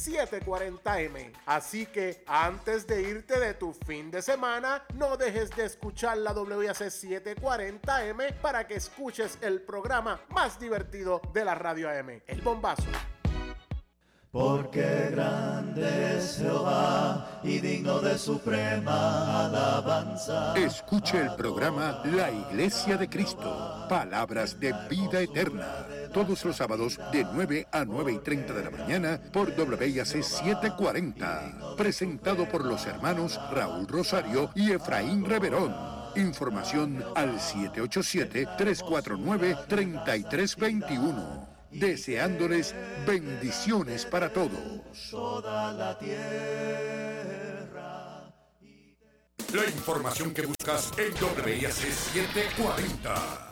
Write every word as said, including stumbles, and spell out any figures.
setecientos cuarenta eme. Así que antes de irte de tu fin de semana, no dejes de escuchar la W I A C setecientos cuarenta eme para que escuches el programa más divertido de la radio A M, El Bombazo. Porque grande es Jehová y digno de suprema alabanza. Escuche el programa La Iglesia de Cristo, palabras de vida eterna, todos los sábados de nueve a nueve y treinta de la mañana por W I A C setecientos cuarenta, presentado por los hermanos Raúl Rosario y Efraín Reverón. Información al siete ocho siete, tres cuatro nueve, tres tres dos uno. Deseándoles bendiciones para todos. Toda la tierra. La información que buscas en W I A C setecientos cuarenta.